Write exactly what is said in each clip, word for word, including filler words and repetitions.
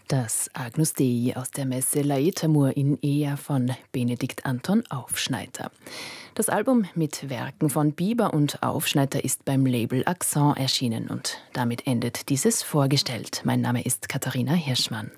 Das Agnus Dei aus der Messe Laetamur in Ea von Benedikt Anton Aufschneider. Das Album mit Werken von Bieber und Aufschneider ist beim Label Accent erschienen und damit endet dieses Vorgestellt. Mein Name ist Katharina Hirschmann.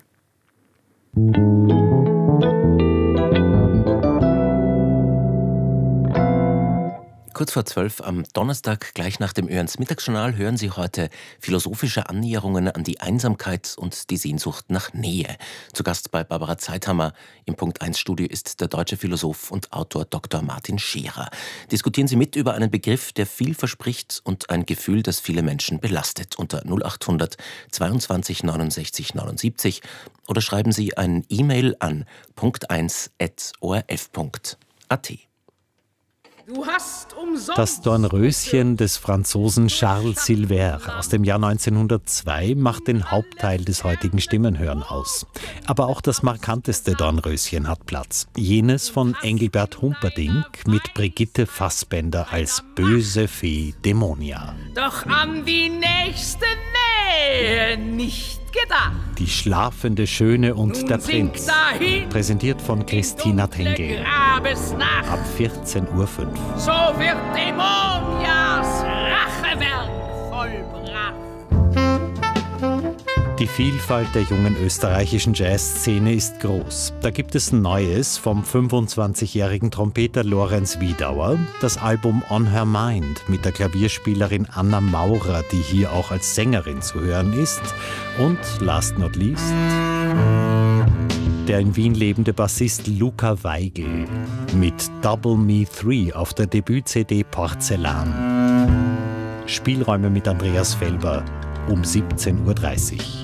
Kurz vor zwölf am Donnerstag, gleich nach dem Ö eins Mittagsjournal, hören Sie heute philosophische Annäherungen an die Einsamkeit und die Sehnsucht nach Nähe. Zu Gast bei Barbara Zeithammer im Punkt eins Studio ist der deutsche Philosoph und Autor Doktor Martin Scherer. Diskutieren Sie mit über einen Begriff, der viel verspricht und ein Gefühl, das viele Menschen belastet. Unter null acht hundert zweiundzwanzig neunundsechzig neunundsiebzig oder schreiben Sie ein E-Mail an punkt eins at o r f punkt a t. Du hast umsonst Das Dornröschen des Franzosen Charles Silver aus dem Jahr neunzehnhundertzwei macht den Hauptteil des heutigen Stimmenhören aus. Aber auch das markanteste Dornröschen hat Platz. Jenes von Engelbert Humperdinck mit Brigitte Fassbender als böse Fee Dämonia. doch an die nächste Nähe nicht gedacht. Die schlafende Schöne und Nun der sink Prinz. dahin Präsentiert von Christina dunkle Tengel. Grabesnacht. Ab vierzehn Uhr fünf. So wird Dämonias Rachewerk vollbracht. Die Vielfalt der jungen österreichischen Jazzszene ist groß. Da gibt es Neues vom fünfundzwanzigjährigen Trompeter Lorenz Wiedauer, das Album On Her Mind mit der Klavierspielerin Anna Maurer, die hier auch als Sängerin zu hören ist, und last not least der in Wien lebende Bassist Luca Weigel mit Double Me Three auf der Debüt-C D Porzellan. Spielräume mit Andreas Felber um siebzehn Uhr dreißig.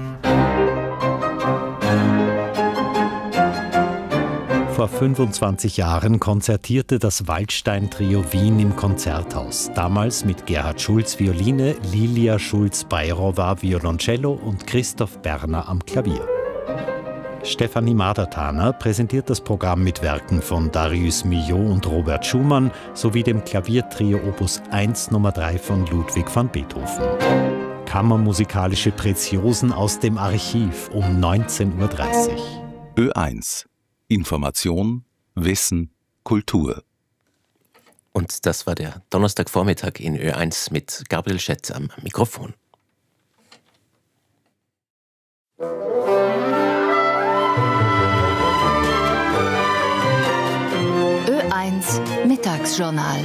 Vor fünfundzwanzig Jahren konzertierte das Waldstein-Trio Wien im Konzerthaus. Damals mit Gerhard Schulz Violine, Lilia Schulz-Beirowa Violoncello und Christoph Berner am Klavier. Stefanie Madertaner präsentiert das Programm mit Werken von Darius Milhaud und Robert Schumann sowie dem Klaviertrio Opus eins Nummer drei von Ludwig van Beethoven. Kammermusikalische Preziosen aus dem Archiv um neunzehn Uhr dreißig. Ö eins. Information, Wissen, Kultur. Und das war der Donnerstagvormittag in Ö eins mit Gabriel Schett am Mikrofon. Ö eins Mittagsjournal.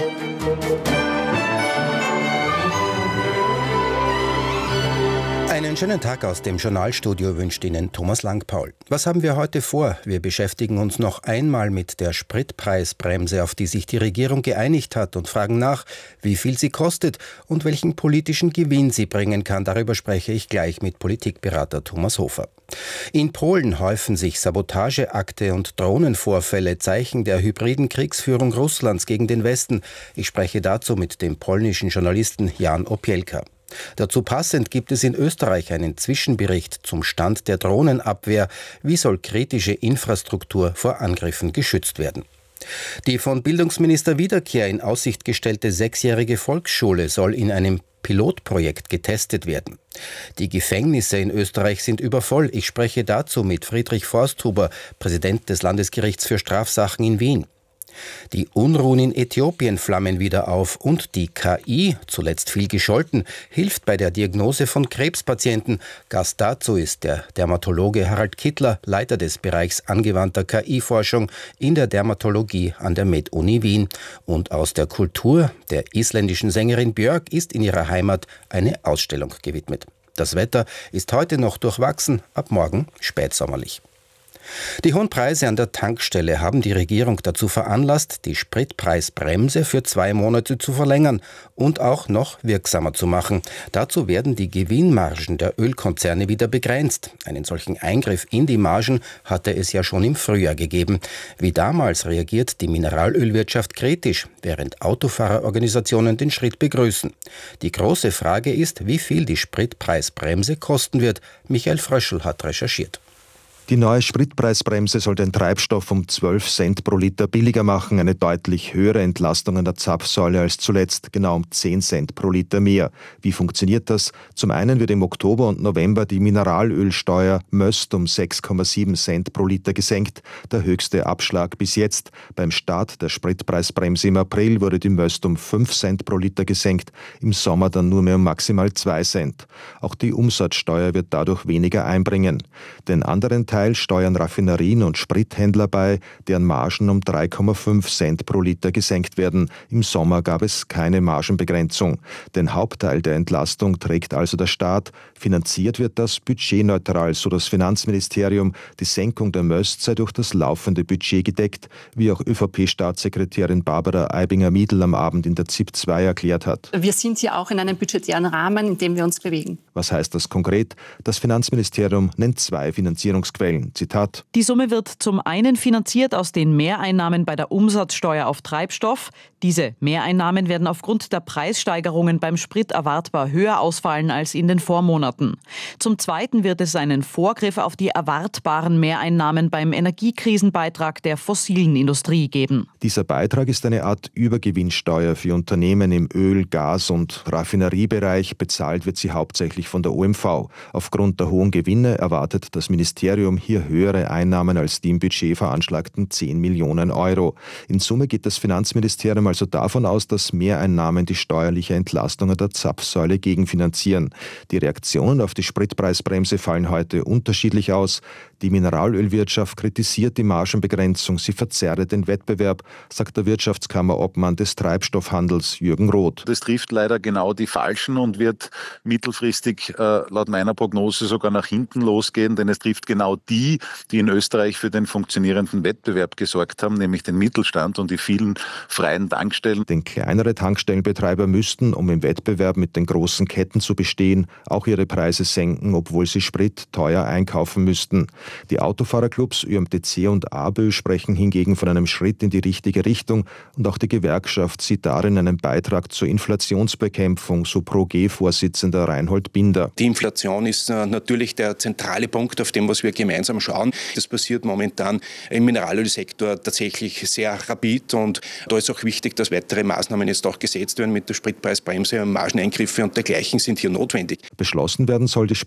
Einen schönen Tag aus dem Journalstudio wünscht Ihnen Thomas Langpaul. Was haben wir heute vor? Wir beschäftigen uns noch einmal mit der Spritpreisbremse, auf die sich die Regierung geeinigt hat, und fragen nach, wie viel sie kostet und welchen politischen Gewinn sie bringen kann. Darüber spreche ich gleich mit Politikberater Thomas Hofer. In Polen häufen sich Sabotageakte und Drohnenvorfälle, Zeichen der hybriden Kriegsführung Russlands gegen den Westen. Ich spreche dazu mit dem polnischen Journalisten Jan Opielka. Dazu passend gibt es in Österreich einen Zwischenbericht zum Stand der Drohnenabwehr. Wie soll kritische Infrastruktur vor Angriffen geschützt werden? Die von Bildungsminister Wiederkehr in Aussicht gestellte sechsjährige Volksschule soll in einem Pilotprojekt getestet werden. Die Gefängnisse in Österreich sind übervoll. Ich spreche dazu mit Friedrich Forsthuber, Präsident des Landesgerichts für Strafsachen in Wien. Die Unruhen in Äthiopien flammen wieder auf und die K I, zuletzt viel gescholten, hilft bei der Diagnose von Krebspatienten. Gast dazu ist der Dermatologe Harald Kittler, Leiter des Bereichs angewandter K I-Forschung in der Dermatologie an der Med-Uni Wien. Und aus der Kultur der isländischen Sängerin Björk ist in ihrer Heimat eine Ausstellung gewidmet. Das Wetter ist heute noch durchwachsen, ab morgen spätsommerlich. Die hohen Preise an der Tankstelle haben die Regierung dazu veranlasst, die Spritpreisbremse für zwei Monate zu verlängern und auch noch wirksamer zu machen. Dazu werden die Gewinnmargen der Ölkonzerne wieder begrenzt. Einen solchen Eingriff in die Margen hatte es ja schon im Frühjahr gegeben. Wie damals reagiert die Mineralölwirtschaft kritisch, während Autofahrerorganisationen den Schritt begrüßen. Die große Frage ist, wie viel die Spritpreisbremse kosten wird. Michael Fröschl hat recherchiert. Die neue Spritpreisbremse soll den Treibstoff um zwölf Cent pro Liter billiger machen, eine deutlich höhere Entlastung an der Zapfsäule als zuletzt, genau um zehn Cent pro Liter mehr. Wie funktioniert das? Zum einen wird im Oktober und November die Mineralölsteuer Möst um sechs Komma sieben Cent pro Liter gesenkt, der höchste Abschlag bis jetzt. Beim Start der Spritpreisbremse im April wurde die Möst um fünf Cent pro Liter gesenkt, im Sommer dann nur mehr um maximal zwei Cent. Auch die Umsatzsteuer wird dadurch weniger einbringen. Den anderen Teil steuern Raffinerien und Sprithändler bei, deren Margen um drei Komma fünf Cent pro Liter gesenkt werden. Im Sommer gab es keine Margenbegrenzung. Den Hauptteil der Entlastung trägt also der Staat. Finanziert wird das budgetneutral, so das Finanzministerium. Die Senkung der Möst sei durch das laufende Budget gedeckt, wie auch ÖVP-Staatssekretärin Barbara Aibinger-Miedl am Abend in der Z I P zwei erklärt hat. Wir sind hier auch in einem budgetären Rahmen, in dem wir uns bewegen. Was heißt das konkret? Das Finanzministerium nennt zwei Finanzierungsquellen. Zitat: Die Summe wird zum einen finanziert aus den Mehreinnahmen bei der Umsatzsteuer auf Treibstoff. Diese Mehreinnahmen werden aufgrund der Preissteigerungen beim Sprit erwartbar höher ausfallen als in den Vormonaten. Zum zweiten wird es einen Vorgriff auf die erwartbaren Mehreinnahmen beim Energiekrisenbeitrag der fossilen Industrie geben. Dieser Beitrag ist eine Art Übergewinnsteuer für Unternehmen im Öl-, Gas- und Raffineriebereich. Bezahlt wird sie hauptsächlich von der O M V. Aufgrund der hohen Gewinne erwartet das Ministerium hier höhere Einnahmen als die im Budget veranschlagten zehn Millionen Euro. In Summe geht das Finanzministerium also davon aus, dass Mehreinnahmen die steuerliche Entlastung an der Zapfsäule gegenfinanzieren. Die Reaktionen auf die Spritpreisbremse fallen heute unterschiedlich aus. Die Mineralölwirtschaft kritisiert die Margenbegrenzung, sie verzerre den Wettbewerb, sagt der Wirtschaftskammerobmann des Treibstoffhandels Jürgen Roth. Das trifft leider genau die Falschen und wird mittelfristig äh, laut meiner Prognose sogar nach hinten losgehen, denn es trifft genau die, die in Österreich für den funktionierenden Wettbewerb gesorgt haben, nämlich den Mittelstand und die vielen freien Tankstellen. Denn kleinere Tankstellenbetreiber müssten, um im Wettbewerb mit den großen Ketten zu bestehen, auch ihre Preise senken, obwohl sie Sprit teuer einkaufen müssten. Die Autofahrerclubs Ö M T C und ABÖ sprechen hingegen von einem Schritt in die richtige Richtung und auch die Gewerkschaft sieht darin einen Beitrag zur Inflationsbekämpfung, so Pro G-Vorsitzender Reinhold Binder. Die Inflation ist äh, natürlich der zentrale Punkt, auf dem was wir gemeinsam schauen. Das passiert momentan im Mineralölsektor tatsächlich sehr rapid und da ist auch wichtig, dass weitere Maßnahmen jetzt auch gesetzt werden mit der Spritpreisbremse, Margeneingriffe und dergleichen sind hier notwendig. Beschlossen werden soll die